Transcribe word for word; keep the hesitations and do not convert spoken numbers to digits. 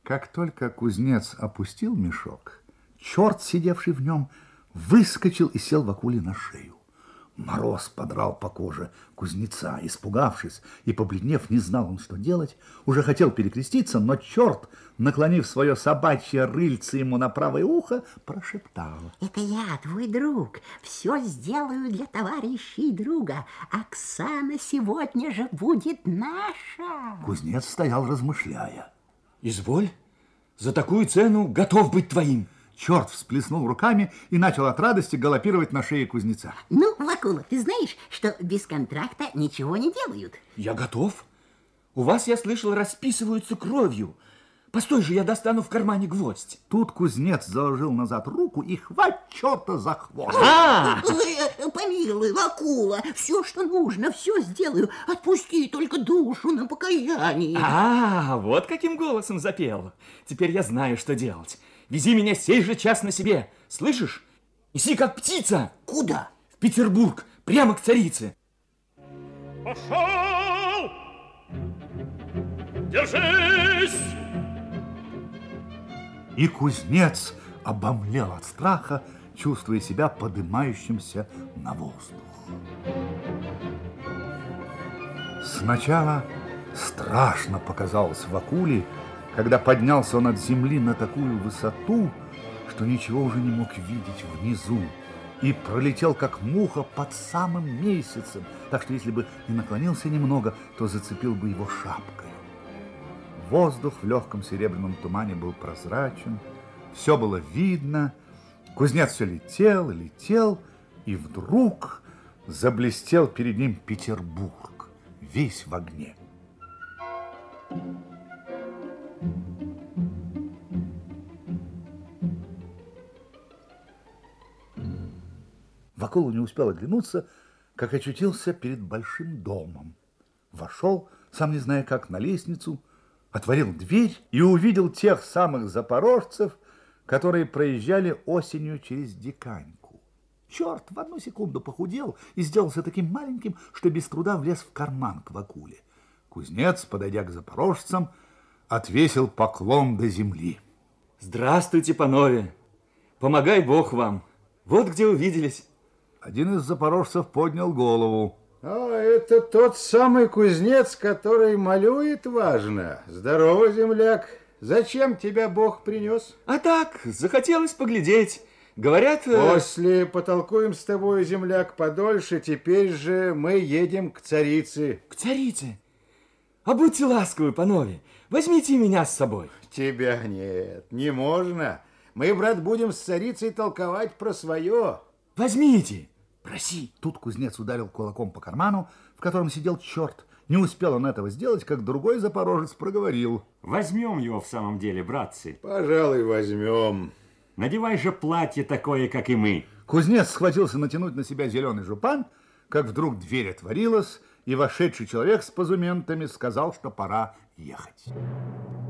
Как только кузнец опустил мешок, черт, сидевший в нем, выскочил и сел Вакуле на шею. Мороз подрал по коже кузнеца. Испугавшись и побледнев, не знал он, что делать. Уже хотел перекреститься, но черт, наклонив свое собачье рыльце ему на правое ухо, прошептал: это я, твой друг, все сделаю для товарища и друга. Оксана сегодня же будет наша. Кузнец стоял, размышляя. Изволь, за такую цену готов быть твоим. Черт всплеснул руками и начал от радости галопировать на шее кузнеца. Ну, Вакула, ты знаешь, что без контракта ничего не делают? Я готов. У вас, я слышал, расписываются кровью. Постой же, я достану в кармане гвоздь. Тут кузнец заложил назад руку и хвать черта за хвост. А! Помилуй, Вакула, все, что нужно, все сделаю. Отпусти только душу на покаяние. А, вот каким голосом запел. Теперь я знаю, что делать. Вези меня сей же час на себе. Слышишь? Неси как птица. Куда? В Петербург, прямо к царице. Пошел! Держись! И кузнец обомлел от страха, чувствуя себя поднимающимся на воздух. Сначала страшно показалось Вакуле, когда поднялся он от земли на такую высоту, что ничего уже не мог видеть внизу, и пролетел, как муха, под самым месяцем, так что если бы и наклонился немного, то зацепил бы его шапкой. Воздух в легком серебряном тумане был прозрачен, все было видно, кузнец все летел и летел, и вдруг заблестел перед ним Петербург, весь в огне. Вакула не успел оглянуться, как очутился перед большим домом. Вошел, сам не зная как, на лестницу, отворил дверь и увидел тех самых запорожцев, которые проезжали осенью через Диканьку. Черт в одну секунду похудел и сделался таким маленьким, что без труда влез в карман к Вакуле. Кузнец, подойдя к запорожцам, отвесил поклон до земли. Здравствуйте, панове. Помогай Бог вам. Вот где увиделись. Один из запорожцев поднял голову. А, это тот самый кузнец, который малюет важно. Здорово, земляк. Зачем тебя Бог принес? А так, захотелось поглядеть. Говорят... После потолкуем с тобой, земляк, подольше. Теперь же мы едем к царице. К царице? А будьте ласковы, панове. Возьмите меня с собой. Тебя нет, не можно. Мы, брат, будем с царицей толковать про свое. Возьмите. Проси. Тут кузнец ударил кулаком по карману, в котором сидел черт. Не успел он этого сделать, как другой запорожец проговорил. Возьмем его в самом деле, братцы. Пожалуй, возьмем. Надевай же платье такое, как и мы. Кузнец схватился натянуть на себя зеленый жупан, как вдруг дверь отворилась, и вошедший человек с позументами сказал, что пора ехать.